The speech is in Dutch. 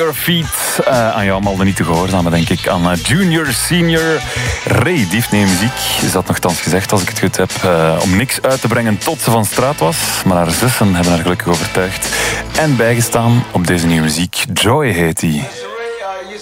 Bare Feet. Aan jou allemaal niet te gehoorzamen, denk ik. Aan Junior, Senior. Ray, die heeft nieuwe muziek. Ze had nogthans gezegd, als ik het goed heb, om niks uit te brengen tot ze van straat was. Maar haar zussen hebben haar gelukkig overtuigd en bijgestaan op deze nieuwe muziek. Joy heet die.